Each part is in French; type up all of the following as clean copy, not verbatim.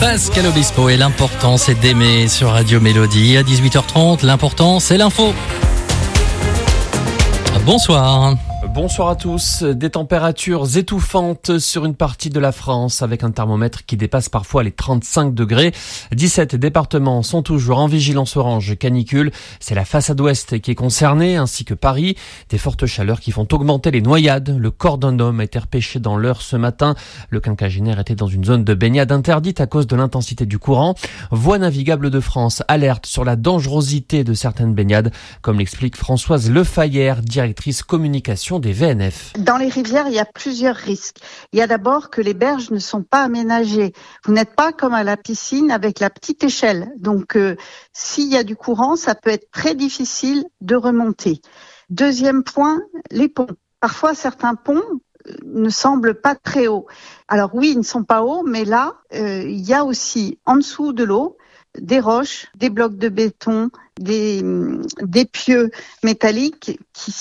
Pascal Obispo et l'important c'est d'aimer sur Radio Mélodie. À 18h30, l'important c'est l'info. Bonsoir. Bonsoir à tous. Des températures étouffantes sur une partie de la France avec un thermomètre qui dépasse parfois les 35 degrés. 17 départements sont toujours en vigilance orange canicule. C'est la façade ouest qui est concernée ainsi que Paris. Des fortes chaleurs qui font augmenter les noyades. Le corps d'un homme a été repêché dans l'Eure ce matin. Le quinquagénaire était dans une zone de baignade interdite à cause de l'intensité du courant. Voies navigables de France alerte sur la dangerosité de certaines baignades, comme l'explique Françoise Lefayère, directrice communication des VNF. Dans les rivières, il y a plusieurs risques. Il y a d'abord que les berges ne sont pas aménagées. Vous n'êtes pas comme à la piscine avec la petite échelle. Donc, s'il y a du courant, ça peut être très difficile de remonter. Deuxième point, les ponts. Parfois, certains ponts ne semblent pas très hauts. Alors oui, ils ne sont pas hauts, mais là, il y a aussi en dessous de l'eau des roches, des blocs de béton, des pieux métalliques qui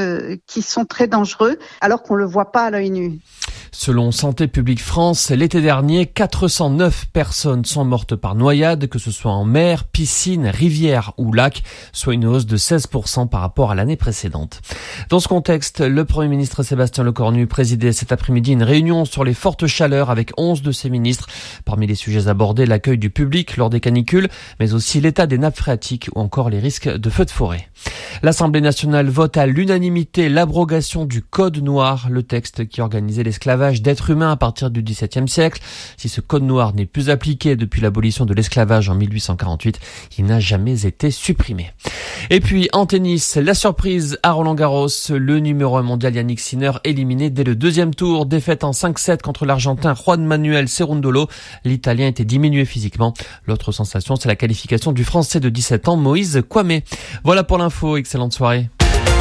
sont très dangereux alors qu'on le voit pas à l'œil nu. Selon Santé publique France, l'été dernier, 409 personnes sont mortes par noyade, que ce soit en mer, piscine, rivière ou lac, soit une hausse de 16% par rapport à l'année précédente. Dans ce contexte, le Premier ministre Sébastien Lecornu présidait cet après-midi une réunion sur les fortes chaleurs avec 11 de ses ministres. Parmi les sujets abordés, l'accueil du public lors des canicules, mais aussi l'état des nappes phréatiques ou encore les risques de feux de forêt. L'Assemblée nationale vote à l'unanimité l'abrogation du Code noir, le texte qui organisait l'esclavage d'êtres humains à partir du XVIIe siècle. Si ce code noir n'est plus appliqué depuis l'abolition de l'esclavage en 1848, il n'a jamais été supprimé. Et puis en tennis, la surprise à Roland-Garros, le numéro 1 mondial Yannick Sinner éliminé dès le deuxième tour, défaite en 5-7 contre l'Argentin Juan Manuel Cerúndolo. L'Italien était diminué physiquement. L'autre sensation, c'est la qualification du Français de 17 ans Moïse Kouamé. Voilà pour l'info, excellente soirée.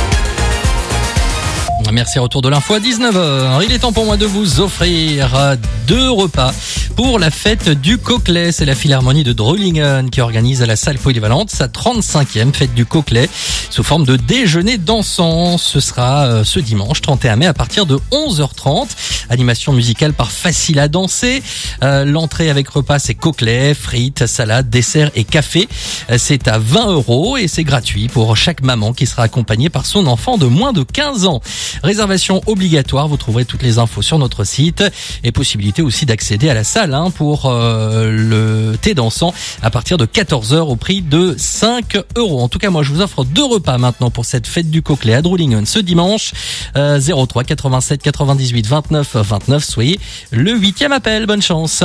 Merci, retour de l'info à 19h. Il est temps pour moi de vous offrir 2 repas pour la fête du Coquelet. C'est la Philharmonie de Drolingen qui organise à la salle polyvalente sa 35e fête du Coquelet sous forme de déjeuner dansant. Ce sera ce dimanche 31 mai à partir de 11h30. Animation musicale par Facile à danser. L'entrée avec repas, c'est coquelet, frites, salade, dessert et café. C'est à 20 € et c'est gratuit pour chaque maman qui sera accompagnée par son enfant de moins de 15 ans. Réservation obligatoire, vous trouverez toutes les infos sur notre site et possibilité aussi d'accéder à la salle pour le thé dansant à partir de 14h au prix de 5 €. En tout cas, moi je vous offre 2 repas maintenant pour cette fête du Coquelet à Drolingen ce dimanche. 03 87 98 29 29, soyez le 8e appel. Bonne chance.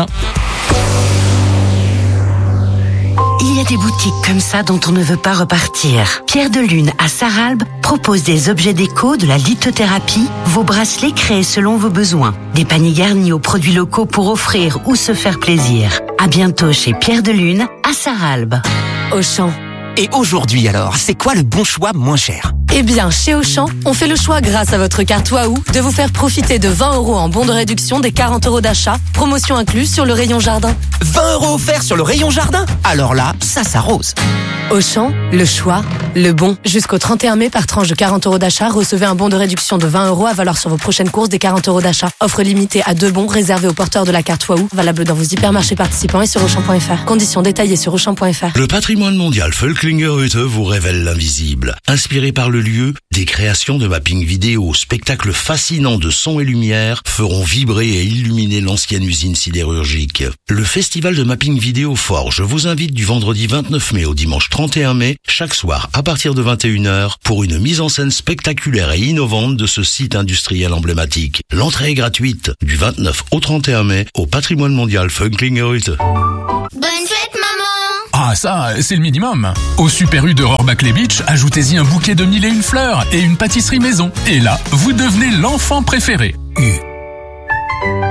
Il y a des boutiques comme ça dont on ne veut pas repartir. Pierre de Lune à Sarralbe propose des objets déco, de la lithothérapie, vos bracelets créés selon vos besoins. Des paniers garnis aux produits locaux pour offrir ou se faire plaisir. À bientôt chez Pierre de Lune à Sarralbe. Auchan. Et aujourd'hui alors, c'est quoi le bon choix moins cher ? Eh bien, chez Auchan, on fait le choix grâce à votre carte Waouh de vous faire profiter de 20 € en bon de réduction des 40 € d'achat, promotion incluse sur le rayon jardin. 20 € offerts sur le rayon jardin ? Alors là, ça s'arrose. Auchan, le choix, le bon. Jusqu'au 31 mai, par tranche de 40 € d'achat, recevez un bon de réduction de 20 € à valoir sur vos prochaines courses des 40 € d'achat. Offre limitée à 2 bons réservés aux porteurs de la carte Waouh, valable dans vos hypermarchés participants et sur Auchan.fr. Conditions détaillées sur Auchan.fr. Le patrimoine mondial Völklinger-Hütte vous révèle l'invisible. Inspiré par le lieu, des créations de mapping vidéo, spectacles fascinants de son et lumière feront vibrer et illuminer l'ancienne usine sidérurgique. Le festival de mapping vidéo Forge vous invite du vendredi 29 mai au dimanche 31 mai, chaque soir à partir de 21h, pour une mise en scène spectaculaire et innovante de ce site industriel emblématique. L'entrée est gratuite du 29 au 31 mai au patrimoine mondial Völklinger-Hütte. Bonne fête, maman! Ah ça, c'est le minimum. Au Super U de Rohrback-les Beach, ajoutez-y un bouquet de 1001 fleurs et une pâtisserie maison. Et là, vous devenez l'enfant préféré.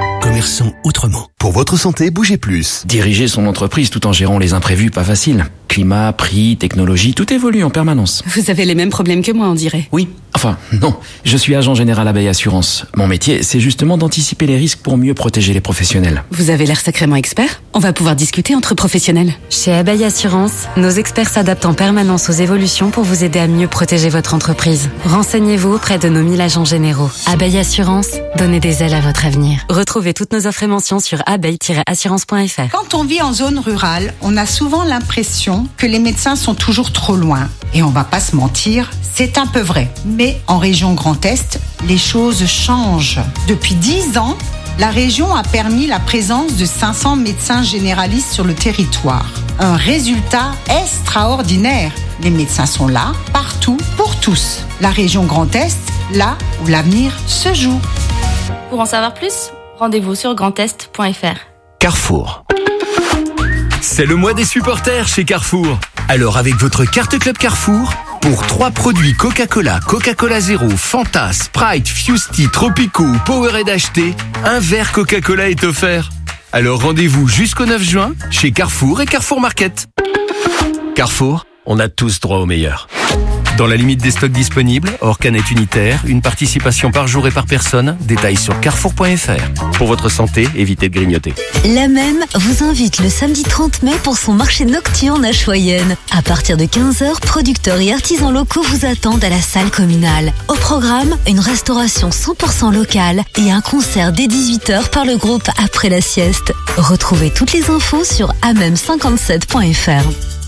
Commerçant autrement. Pour votre santé, bougez plus. Diriger son entreprise tout en gérant les imprévus, pas facile. Climat, prix, technologie, tout évolue en permanence. Vous avez les mêmes problèmes que moi, on dirait. Oui, enfin, non. Je suis agent général Abeille Assurance. Mon métier, c'est justement d'anticiper les risques pour mieux protéger les professionnels. Vous avez l'air sacrément expert. On va pouvoir discuter entre professionnels. Chez Abeille Assurance, nos experts s'adaptent en permanence aux évolutions pour vous aider à mieux protéger votre entreprise. Renseignez-vous auprès de nos 1000 agents généraux. Abeille Assurance, donnez des ailes à votre avenir. Retrouvez toutes nos offres et mentions sur abeille-assurance.fr. Quand on vit en zone rurale, on a souvent l'impression que les médecins sont toujours trop loin. Et on va pas se mentir, c'est un peu vrai. Mais en région Grand Est, les choses changent. Depuis 10 ans, la région a permis la présence de 500 médecins généralistes sur le territoire. Un résultat extraordinaire. Les médecins sont là, partout, pour tous. La région Grand Est, là où l'avenir se joue. Pour en savoir plus, rendez-vous sur grandest.fr. Carrefour. C'est le mois des supporters chez Carrefour. Alors avec votre carte Club Carrefour, pour 3 produits Coca-Cola, Coca-Cola Zero, Fanta, Sprite, Fusti, Tropico, Powerade acheté, un verre Coca-Cola est offert. Alors rendez-vous jusqu'au 9 juin chez Carrefour et Carrefour Market. Carrefour, on a tous droit au meilleur. Dans la limite des stocks disponibles, hors canette unitaire, une participation par jour et par personne, détails sur carrefour.fr. Pour votre santé, évitez de grignoter. La Même vous invite le samedi 30 mai pour son marché nocturne à Choyenne. À partir de 15h, producteurs et artisans locaux vous attendent à la salle communale. Au programme, une restauration 100% locale et un concert dès 18h par le groupe Après la sieste. Retrouvez toutes les infos sur amem57.fr.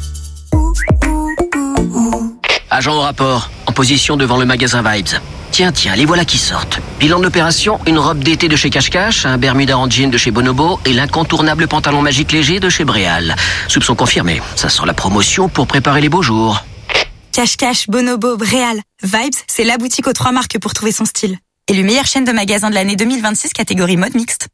Agent au rapport, en position devant le magasin Vibes. Tiens, les voilà qui sortent. Bilan de l'opération, une robe d'été de chez Cache Cache, un Bermuda en jean de chez Bonobo et l'incontournable pantalon magique léger de chez Bréal. Soupçon confirmé, ça sent la promotion pour préparer les beaux jours. Cache Cache, Bonobo, Bréal. Vibes, c'est la boutique aux 3 marques pour trouver son style. Élue meilleure chaîne de magasins de l'année 2026, catégorie mode mixte.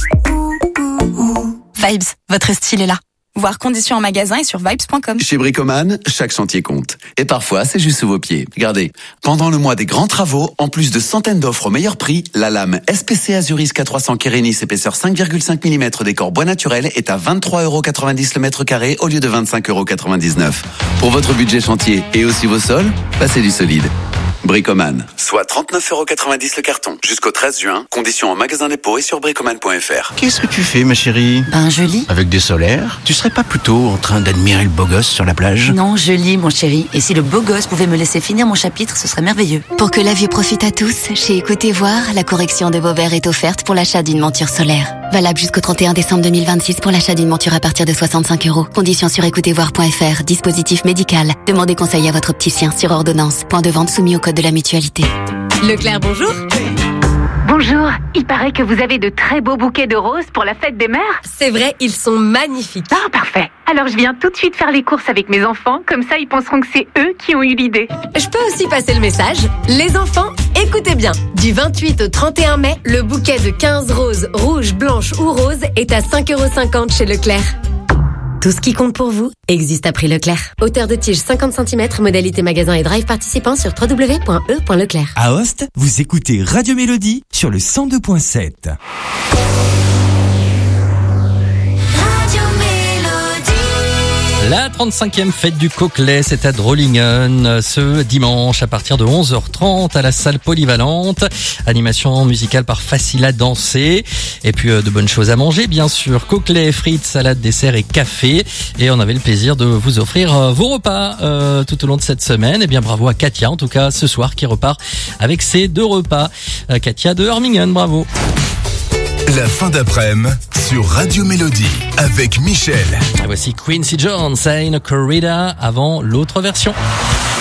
Vibes, votre style est là. Voir conditions en magasin et sur vibes.com. Chez Bricoman, chaque chantier compte. Et parfois, c'est juste sous vos pieds. Regardez, pendant le mois des grands travaux, en plus de centaines d'offres au meilleur prix, la lame SPC Azuris K300 Kérénis épaisseur 5,5 mm décor bois naturel est à 23,90€ le mètre carré au lieu de 25,99€. Pour votre budget chantier et aussi vos sols, passez du solide. Bricoman, soit 39,90€ le carton. Jusqu'au 13 juin, conditions en magasin dépôt et sur bricoman.fr. Qu'est-ce que tu fais, ma chérie? Je lis. Avec des solaires? Tu serais pas plutôt en train d'admirer le beau gosse sur la plage? Non, je lis, mon chéri. Et si le beau gosse pouvait me laisser finir mon chapitre, ce serait merveilleux. Pour que la vue profite à tous, chez Écoutez Voir, la correction de vos verres est offerte pour l'achat d'une monture solaire. Valable jusqu'au 31 décembre 2026 pour l'achat d'une monture à partir de 65€. Conditions sur écoutezvoir.fr. Dispositif médical. Demandez conseil à votre opticien sur ordonnance. Point de vente soumis au code de la mutualité. Leclerc, bonjour. Bonjour, il paraît que vous avez de très beaux bouquets de roses pour la fête des mères. C'est vrai, ils sont magnifiques. Ah, parfait. Alors je viens tout de suite faire les courses avec mes enfants, comme ça ils penseront que c'est eux qui ont eu l'idée. Je peux aussi passer le message. Les enfants, écoutez bien. Du 28 au 31 mai, le bouquet de 15 roses, rouges, blanches ou roses est à 5,50€ chez Leclerc. Tout ce qui compte pour vous existe à prix Leclerc. Hauteur de tige 50 cm, modalité magasin et drive participant sur www.e.leclerc. À Host, vous écoutez Radio Mélodie sur le 102.7. La 35e fête du Coquelet, c'est à Drohlingen ce dimanche à partir de 11h30 à la salle polyvalente. Animation musicale par Facile à danser. Et puis de bonnes choses à manger, bien sûr. Coquelet, frites, salade, dessert et café. Et on avait le plaisir de vous offrir vos repas tout au long de cette semaine. Et bien bravo à Katia, en tout cas ce soir, qui repart avec ses 2 repas. Katia de Hermingen, bravo. La fin d'après-midi sur Radio Mélodie avec Michel. Et voici Quincy Jones, Ain't a Corrida avant l'autre version.